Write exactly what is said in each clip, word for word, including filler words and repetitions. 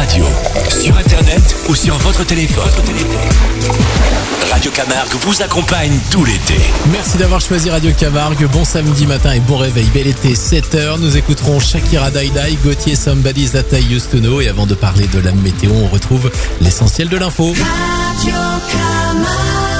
radio, sur internet ou sur votre téléphone. Radio Camargue vous accompagne tout l'été. Merci d'avoir choisi Radio Camargue. Bon samedi matin et bon réveil. Bel été, sept heures. Nous écouterons Shakira Die Die, Gauthier Somebody's That I Used to Know. Et avant de parler de la météo, on retrouve l'essentiel de l'info. Radio Camargue.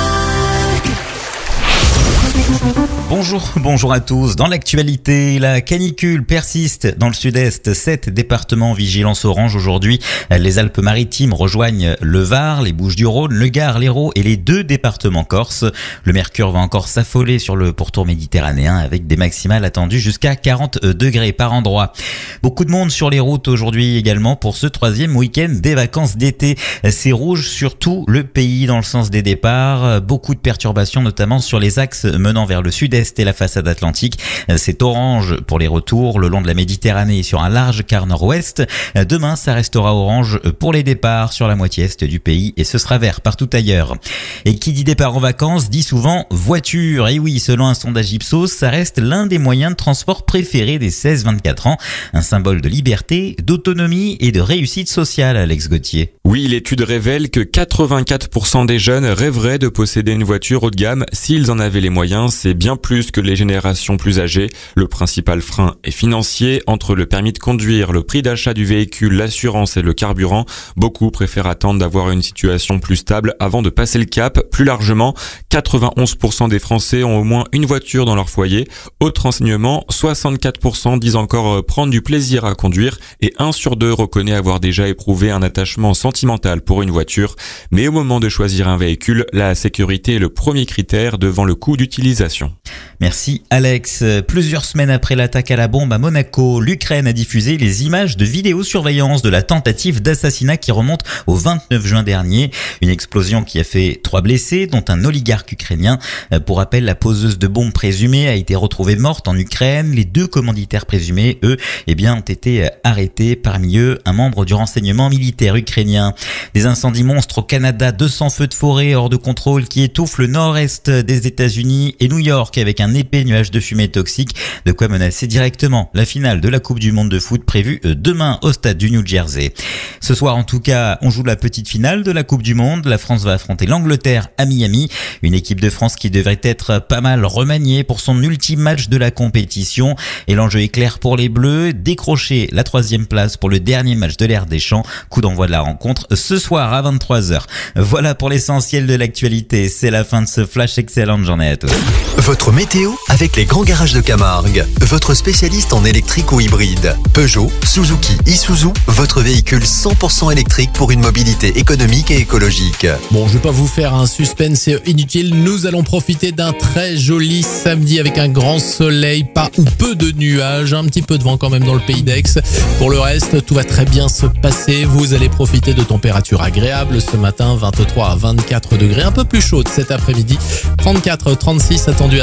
Bonjour, bonjour à tous. Dans l'actualité, la canicule persiste dans le sud-est. Sept départements en vigilance orange aujourd'hui. Les Alpes-Maritimes rejoignent le Var, les Bouches-du-Rhône, le Gard, l'Hérault et les deux départements corses. Le mercure va encore s'affoler sur le pourtour méditerranéen avec des maximales attendues jusqu'à quarante degrés par endroit. Beaucoup de monde sur les routes aujourd'hui également pour ce troisième week-end des vacances d'été. C'est rouge sur tout le pays dans le sens des départs. Beaucoup de perturbations notamment sur les axes menant vers le sud-est et la façade atlantique. C'est orange pour les retours le long de la Méditerranée sur un large quart nord-ouest. Demain, ça restera orange pour les départs sur la moitié est du pays et ce sera vert partout ailleurs. Et qui dit départ en vacances dit souvent voiture. Et oui, selon un sondage Ipsos, ça reste l'un des moyens de transport préférés des seize vingt-quatre ans. Un symbole de liberté, d'autonomie et de réussite sociale, Alex Gauthier. Oui, l'étude révèle que quatre-vingt-quatre pour cent des jeunes rêveraient de posséder une voiture haut de gamme s'ils en avaient les moyens. C'est bien plus que les générations plus âgées. Le principal frein est financier. Entre le permis de conduire, le prix d'achat du véhicule, l'assurance et le carburant, beaucoup préfèrent attendre d'avoir une situation plus stable avant de passer le cap. Plus largement, quatre-vingt-onze pour cent des Français ont au moins une voiture dans leur foyer. Autre renseignement, soixante-quatre pour cent disent encore prendre du plaisir à conduire et un sur deux reconnaît avoir déjà éprouvé un attachement sentimental pour une voiture. Mais au moment de choisir un véhicule, la sécurité est le premier critère devant le coût d'utilisation. Merci Alex. Plusieurs semaines après l'attaque à la bombe à Monaco, l'Ukraine a diffusé les images de vidéosurveillance de la tentative d'assassinat qui remonte au vingt-neuf juin dernier. Une explosion qui a fait trois blessés, dont un oligarque ukrainien. Pour rappel, la poseuse de bombes présumée a été retrouvée morte en Ukraine. Les deux commanditaires présumés, eux, eh bien, ont été arrêtés. Parmi eux, un membre du renseignement militaire ukrainien. Des incendies monstres au Canada, deux cents feux de forêt hors de contrôle qui étouffent le nord-est des États-Unis et New York avec un épais nuage de fumée toxique, de quoi menacer directement la finale de la Coupe du Monde de foot prévue demain au stade du New Jersey. Ce soir, en tout cas, on joue la petite finale de la Coupe du Monde. La France va affronter l'Angleterre à Miami. Une équipe de France qui devrait être pas mal remaniée pour son ultime match de la compétition. Et l'enjeu est clair pour les Bleus, décrocher la troisième place pour le dernier match de l'Air des Champs. Coup d'envoi de la rencontre ce soir à vingt-trois heures. Voilà pour l'essentiel de l'actualité. C'est la fin de ce flash. Excellente journée à tous. Votre météo avec les grands garages de Camargue. Votre spécialiste en électrique ou hybride. Peugeot, Suzuki, Isuzu, votre véhicule cent pour cent électrique pour une mobilité économique et écologique. Bon, je vais pas vous faire un suspense inutile. Nous allons profiter d'un très joli samedi avec un grand soleil, pas ou peu de nuages, un petit peu de vent quand même dans le pays d'Aix. Pour le reste, tout va très bien se passer. Vous allez profiter de températures agréables ce matin, vingt-trois à vingt-quatre degrés, un peu plus chaude cet après-midi, trente-quatre à trente-six attendus à